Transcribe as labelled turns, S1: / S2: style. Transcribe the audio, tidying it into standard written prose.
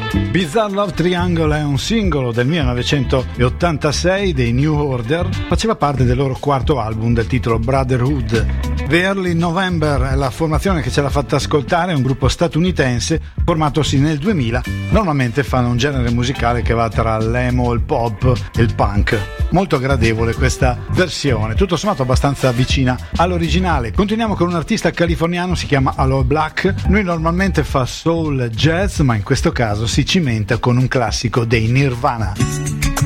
S1: Bizarre Love Triangle è un singolo del 1986 dei New Order, faceva parte del loro quarto album del titolo Brotherhood. The Early November è la formazione che ce l'ha fatta ascoltare, è un gruppo statunitense formatosi nel 2000, normalmente fanno un genere musicale che va tra l'emo, il pop e il punk. Molto gradevole questa versione, tutto sommato abbastanza vicina all'originale. Continuiamo con un artista californiano, si chiama Aloe Black. Lui normalmente fa soul jazz, ma in questo caso si cimenta con un classico dei Nirvana.